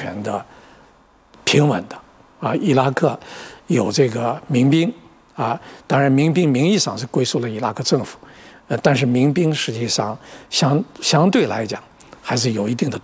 全的、平稳的啊。伊拉克有这个民兵啊，当然民兵名义上是归属了伊拉克政府，但是民兵实际上相对来讲还是有一定的